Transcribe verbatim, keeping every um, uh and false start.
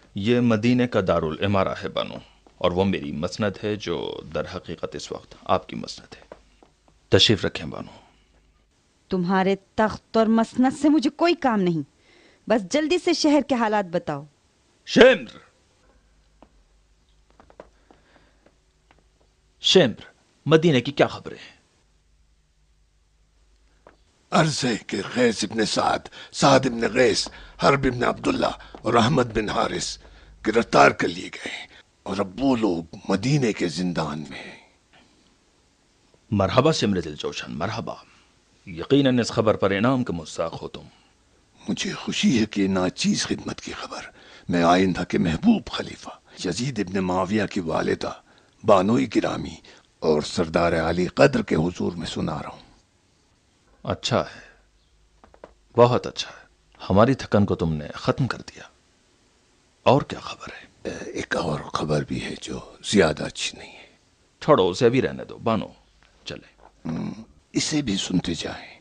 یہ مدینے کا دارالعمارہ ہے بانو، اور وہ میری مسند ہے جو در حقیقت اس وقت آپ کی مسند ہے۔ تشریف رکھیں بانو۔ تمہارے تخت اور مسند سے مجھے کوئی کام نہیں، بس جلدی سے شہر کے حالات بتاؤ۔ شیمر شیمر مدینے کی کیا خبریں ہیں؟ عرض ہے کہ غیث ابن سعد، سعد ابن غیث، حرب ابن عبداللہ اور احمد بن حارث گرفتار کر لیے گئے ہیں، اور اب وہ لوگ مدینے کے زندان میں ہیں۔ مرحبا سمر دل جوشن، مرحبا۔ یقیناً اس خبر پر انعام کا مستحق ہو تم۔ مجھے خوشی ہے کہ ناچیز خدمت کی خبر میں آئندہ کے محبوب خلیفہ یزید ابن معاویہ کی والدہ بانوئی گرامی اور سردار علی قدر کے حضور میں سنا رہا ہوں۔ اچھا ہے، بہت اچھا ہے، ہماری تھکن کو تم نے ختم کر دیا۔ اور کیا خبر ہے؟ ایک اور خبر بھی ہے جو زیادہ اچھی نہیں ہے۔ چھوڑو اسے ابھی رہنے دو بانو، چلے۔ اسے بھی سنتے جائیں۔